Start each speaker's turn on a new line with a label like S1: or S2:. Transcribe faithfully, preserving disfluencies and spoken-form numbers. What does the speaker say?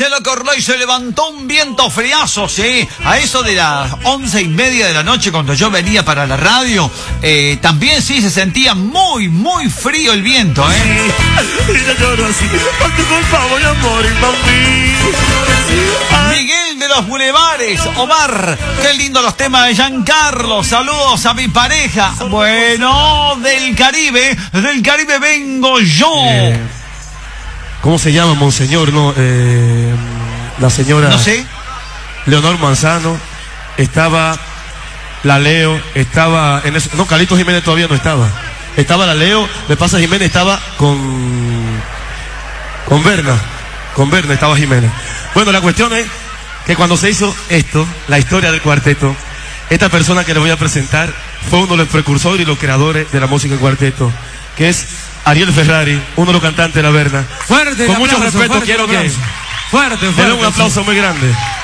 S1: se lo corrió y se levantó un viento friazo, sí. A eso de las once y media de la noche, cuando yo venía para la radio, eh, también sí se sentía muy, muy frío el viento, ¿eh? Miguel de los Bulevares, Omar, qué lindo los temas de Giancarlo, saludos a mi pareja. Bueno, del Caribe, del Caribe vengo yo.
S2: Eh, ¿Cómo se llama, monseñor? No, eh, la señora...
S1: No sé.
S2: Leonor Manzano, estaba la Leo, estaba... En eso, no, Calito Jiménez todavía no estaba. Estaba la Leo, me pasa Jiménez, estaba con... Con Berna, con Berna estaba Jiménez. Bueno, la cuestión es que cuando se hizo esto, la historia del cuarteto, esta persona que les voy a presentar fue uno de los precursores y los creadores de la música del cuarteto, que es Ariel Ferrari, uno de los cantantes de la Berna.
S3: Fuerte,
S2: con mucho
S3: aplauso,
S2: respeto
S3: fuerte,
S2: quiero
S3: aplauso.
S2: que
S3: Fuerte, fuerte.
S2: le den un aplauso
S3: sí.
S2: muy grande.